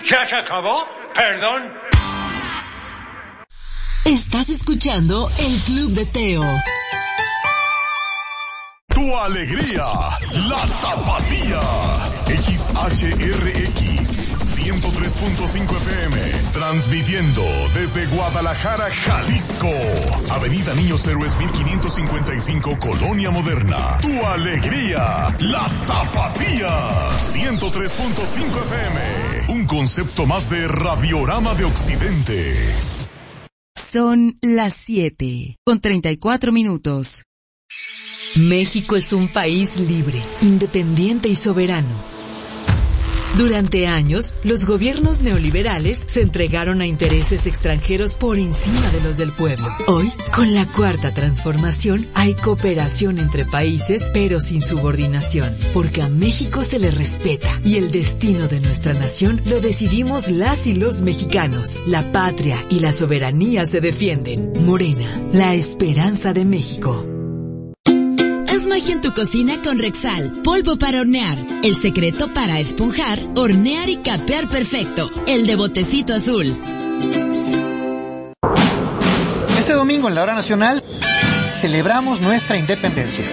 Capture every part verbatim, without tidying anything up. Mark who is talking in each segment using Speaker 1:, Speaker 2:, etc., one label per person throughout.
Speaker 1: ¿Ya se acabó? Perdón.
Speaker 2: Estás escuchando el Club de Teo.
Speaker 3: Tu alegría, la tapatía. X H R X, ciento tres punto cinco F M, transmitiendo desde Guadalajara, Jalisco. Avenida Niños Héroes mil quinientos cincuenta y cinco, Colonia Moderna. Tu alegría, la tapatía. ciento tres punto cinco F M, un concepto más de Radiorama de Occidente.
Speaker 4: Son las siete, con treinta y cuatro minutos. México es un país libre, independiente y soberano. Durante años, los gobiernos neoliberales se entregaron a intereses extranjeros por encima de los del pueblo. Hoy, con la cuarta transformación, hay cooperación entre países, pero sin subordinación, porque a México se le respeta y el destino de nuestra nación lo decidimos las y los mexicanos. La patria y la soberanía se defienden. Morena, la esperanza de México.
Speaker 2: Haz magia en tu cocina con Rexal, polvo para hornear. El secreto para esponjar, hornear y capear perfecto. El de botecito azul.
Speaker 5: Este domingo en la Hora Nacional celebramos nuestra independencia.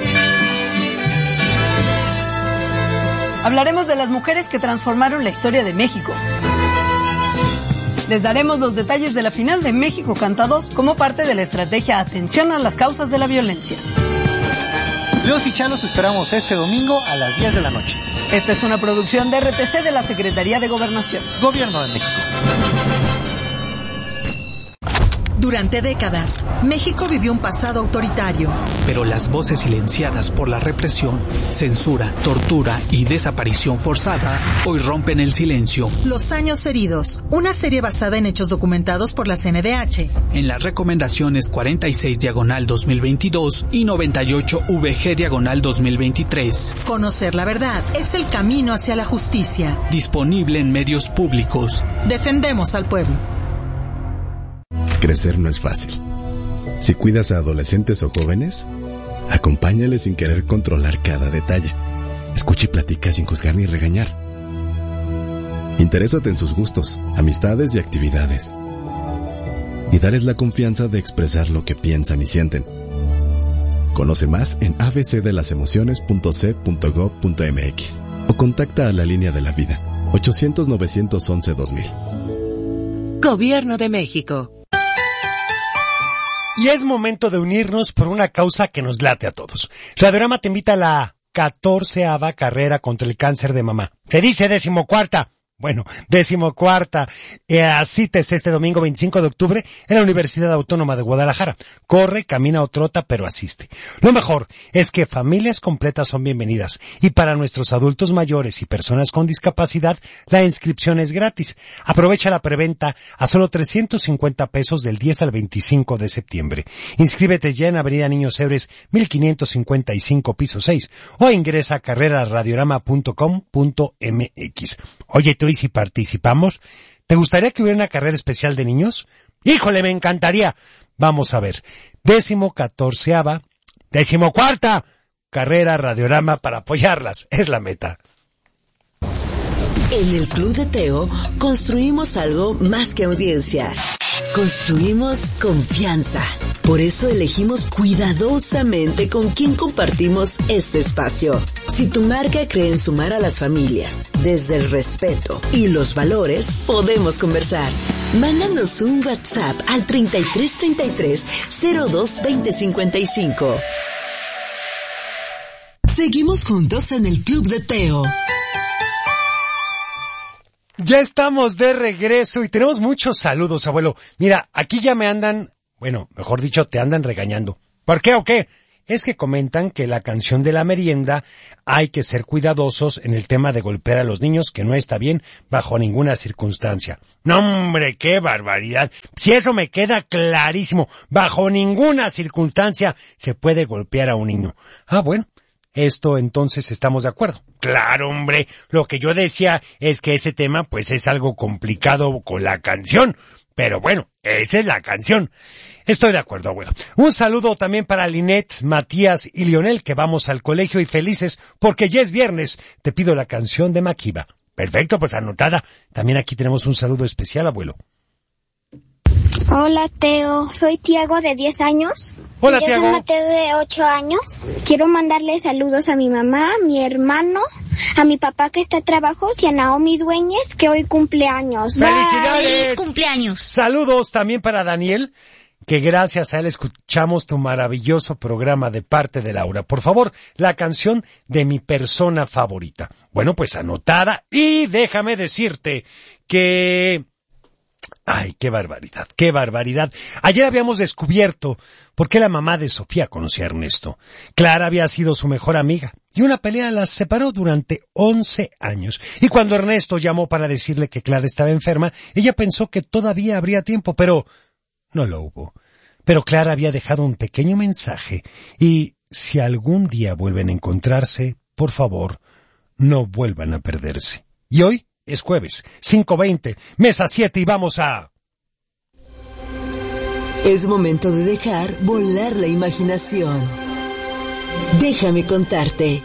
Speaker 6: Hablaremos de las mujeres que transformaron la historia de México. Les daremos los detalles de la final de México Canta dos como parte de la estrategia Atención a las causas de la violencia.
Speaker 5: Los y Chalos esperamos este domingo a las diez de la noche.
Speaker 6: Esta es una producción de R T C de la Secretaría de Gobernación.
Speaker 5: Gobierno de México.
Speaker 7: Durante décadas, México vivió un pasado autoritario.
Speaker 8: Pero las voces silenciadas por la represión, censura, tortura y desaparición forzada hoy rompen el silencio.
Speaker 7: Los años heridos, una serie basada en hechos documentados por la C N D H.
Speaker 8: En las recomendaciones cuarenta y seis diagonal dos mil veintidós y noventa y ocho V G diagonal dos mil veintitrés.
Speaker 7: Conocer la verdad es el camino hacia la justicia.
Speaker 8: Disponible en medios públicos.
Speaker 7: Defendemos al pueblo.
Speaker 9: Crecer no es fácil. Si cuidas a adolescentes o jóvenes, acompáñales sin querer controlar cada detalle. Escucha y platica sin juzgar ni regañar. Interésate en sus gustos, amistades y actividades. Y dales la confianza de expresar lo que piensan y sienten. Conoce más en a b c de las emociones punto c punto gob punto m x o contacta a la Línea de la Vida ochocientos novecientos once dos mil.
Speaker 2: Gobierno de México.
Speaker 10: Y es momento de unirnos por una causa que nos late a todos. Radiorama te invita a la catorceava carrera contra el cáncer de mama. Se dice decimocuarta. Bueno, decimocuarta. Eh, asistes este domingo veinticinco de octubre en la Universidad Autónoma de Guadalajara. Corre, camina o trota, pero asiste. Lo mejor es que familias completas son bienvenidas. Y para nuestros adultos mayores y personas con discapacidad, la inscripción es gratis. Aprovecha la preventa a solo trescientos cincuenta pesos del diez al veinticinco de septiembre. Inscríbete ya en Avenida Niños Héroes mil quinientos cincuenta y cinco, piso seis, o ingresa a carrera radiorama punto com punto m x. Oye, tú, ¿y si participamos? ¿Te gustaría que hubiera una carrera especial de niños? ¡Híjole, me encantaría! Vamos a ver. Décimo catorceava, décimo cuarta carrera Radiorama para apoyarlas. Es la meta.
Speaker 2: En el Club de Teo construimos algo más que audiencia. Construimos confianza. Por eso elegimos cuidadosamente con quién compartimos este espacio. Si tu marca cree en sumar a las familias, desde el respeto y los valores, podemos conversar. Mándanos un WhatsApp al treinta y tres treinta y tres cero dos veinte cincuenta y cinco. Seguimos juntos en el Club de Teo.
Speaker 10: Ya estamos de regreso y tenemos muchos saludos, abuelo. Mira, aquí ya me andan, bueno, mejor dicho, te andan regañando. ¿Por qué o qué? Es que comentan que la canción de la merienda hay que ser cuidadosos en el tema de golpear a los niños, que no está bien bajo ninguna circunstancia. No, hombre, qué barbaridad. Si eso me queda clarísimo, bajo ninguna circunstancia se puede golpear a un niño. Ah, bueno. Esto entonces estamos de acuerdo. Claro, hombre, lo que yo decía es que ese tema pues es algo complicado con la canción, pero bueno, esa es la canción. Estoy de acuerdo, abuelo. Un saludo también para Linet, Matías y Lionel, que vamos al colegio y felices porque ya es viernes. Te pido la canción de Makiba. Perfecto, pues anotada. También aquí tenemos un saludo especial, abuelo.
Speaker 11: Hola, Teo. Soy Tiago, de diez años.
Speaker 10: Hola,
Speaker 11: y yo
Speaker 10: Tiago.
Speaker 11: soy Mateo, de ocho años. Quiero mandarle saludos a mi mamá, a mi hermano, a mi papá que está a trabajos y a Naomi Dueñez, que hoy cumple años.
Speaker 10: ¡Felicidades!
Speaker 11: ¡Feliz cumpleaños!
Speaker 10: Saludos también para Daniel, que gracias a él escuchamos tu maravilloso programa de parte de Laura. Por favor, la canción de mi persona favorita. Bueno, pues anotada, y déjame decirte que... Ay, qué barbaridad, qué barbaridad. Ayer habíamos descubierto por qué la mamá de Sofía conocía a Ernesto. Clara había sido su mejor amiga, y una pelea las separó durante once años. Y cuando Ernesto llamó para decirle que Clara estaba enferma, ella pensó que todavía habría tiempo, pero no lo hubo. Pero Clara había dejado un pequeño mensaje, y si algún día vuelven a encontrarse, por favor, no vuelvan a perderse. Y hoy es jueves, cinco veinte, mesa siete, y vamos a...
Speaker 2: Es momento de dejar volar la imaginación. Déjame contarte.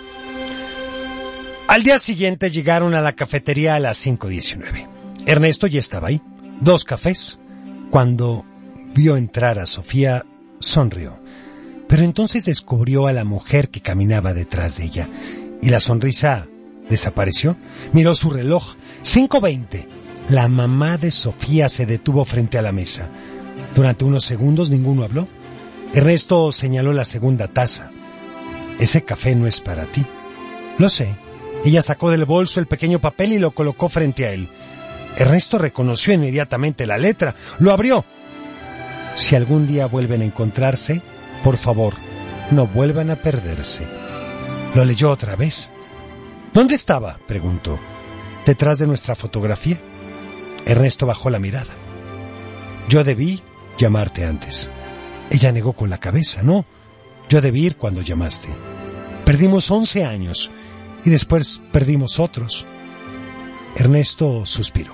Speaker 10: Al día siguiente llegaron a la cafetería a las cinco diecinueve. Ernesto ya estaba ahí, dos cafés. Cuando vio entrar a Sofía, sonrió. Pero entonces descubrió a la mujer que caminaba detrás de ella, y la sonrisa desapareció. Miró su reloj, cinco veinte. La mamá de Sofía se detuvo frente a la mesa. Durante unos segundos ninguno habló. Ernesto señaló la segunda taza. Ese café no es para ti. Lo sé. Ella sacó del bolso el pequeño papel y lo colocó frente a él. Ernesto reconoció inmediatamente la letra. Lo abrió. Si algún día vuelven a encontrarse, por favor, no vuelvan a perderse. Lo leyó otra vez. ¿Dónde estaba?, preguntó. ¿Detrás de nuestra fotografía? Ernesto bajó la mirada. Yo debí llamarte antes. Ella negó con la cabeza. No, yo debí ir cuando llamaste. Perdimos once años y después perdimos otros. Ernesto suspiró.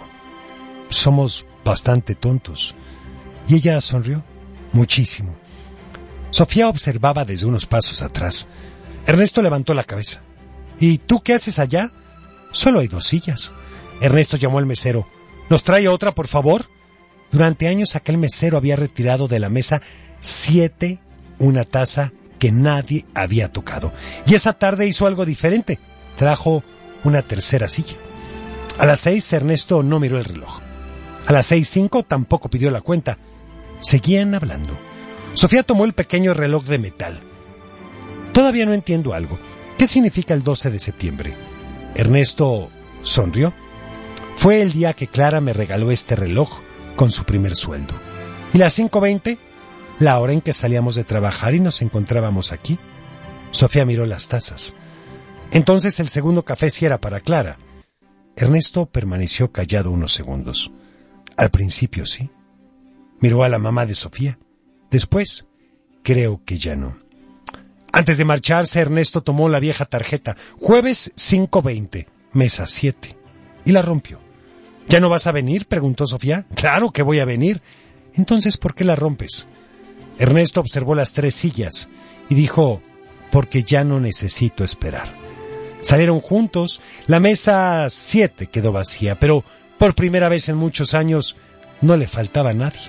Speaker 10: Somos bastante tontos. Y ella sonrió muchísimo. Sofía observaba desde unos pasos atrás. Ernesto levantó la cabeza. ¿Y tú qué haces allá? Solo hay dos sillas. Ernesto llamó al mesero. ¿Nos trae otra, por favor? Durante años aquel mesero había retirado de la mesa siete, una taza que nadie había tocado. Y esa tarde hizo algo diferente. Trajo una tercera silla. A las seis Ernesto no miró el reloj. A las seis cinco tampoco pidió la cuenta. Seguían hablando. Sofía tomó el pequeño reloj de metal. Todavía no entiendo algo. ¿Qué significa el doce de septiembre? Ernesto sonrió. Fue el día que Clara me regaló este reloj con su primer sueldo. ¿Y las cinco veinte? La hora en que salíamos de trabajar y nos encontrábamos aquí. Sofía miró las tazas. Entonces el segundo café sí era para Clara. Ernesto permaneció callado unos segundos. Al principio sí. Miró a la mamá de Sofía. Después, creo que ya no. Antes de marcharse, Ernesto tomó la vieja tarjeta. Jueves cinco veinte, mesa siete. Y la rompió. ¿Ya no vas a venir?, preguntó Sofía. Claro que voy a venir. Entonces, ¿por qué la rompes? Ernesto observó las tres sillas y dijo, porque ya no necesito esperar. Salieron juntos. La mesa siete quedó vacía, pero por primera vez en muchos años no le faltaba a nadie.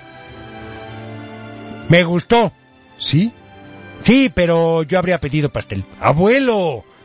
Speaker 10: Me gustó. ¿Sí? Sí, pero yo habría pedido pastel. ¡Abuelo!